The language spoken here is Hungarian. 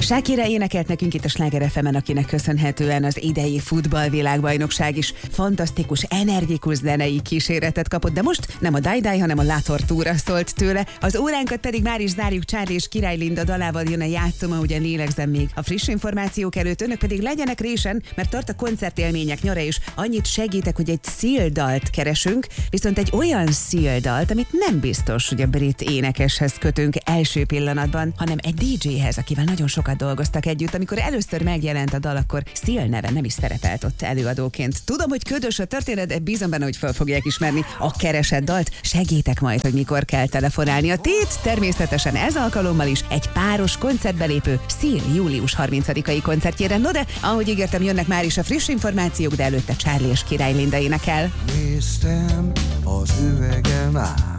Shakira énekelt nekünk itt a Sláger FM-en, akinek köszönhetően az idei futballvilágbajnokság is fantasztikus, energikus zenei kíséretet kapott, de most nem a Die, hanem a La Tortura szólt tőle. Az óránkat pedig már is zárjuk Charlie és Király Linda dalával, jön a játszoma, ugye lélegzem még a friss információk előtt, önök pedig legyenek résen, mert tart a koncertélmények nyara, és annyit segítek, hogy egy Seal dalt keresünk, viszont egy olyan Seal dalt, amit nem biztos, hogy a brit énekeshez kötünk első pillanatban, hanem egy DJ-hez, akivel nagyon sokat dolgoztak együtt. Amikor először megjelent a dal, akkor Seal neve nem is szerepelt ott előadóként. Tudom, hogy ködös a történet, de bízom benne, hogy fel fogják ismerni a keresett dalt. Segítek majd, hogy mikor kell telefonálni. A tét természetesen ez alkalommal is egy páros koncertbelépő Seal július 30-ai koncertjére. No de, ahogy ígértem, jönnek már is a friss információk, de előtte Charlie és Király Linda énekel. Néztem az üvegem át,